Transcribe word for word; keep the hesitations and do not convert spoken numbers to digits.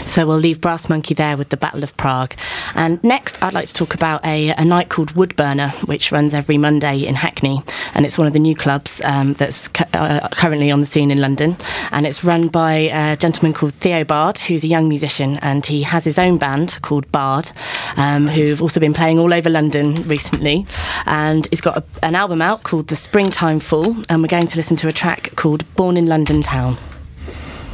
So we'll leave Brass Monkey there with the Battle of Prague. And next, I'd like to talk about a, a night called Woodburner, which runs every Monday in Hackney. And it's one of the new clubs um, that's cu- uh, currently on the scene in London. And it's run by a gentleman called Theo Bard, who's a young musician, and he has his own band called Bard, um, who've also been playing all over London recently. And he's got a, an album out called The Springtime Fall, and we're going to listen to a track called Born in London Town.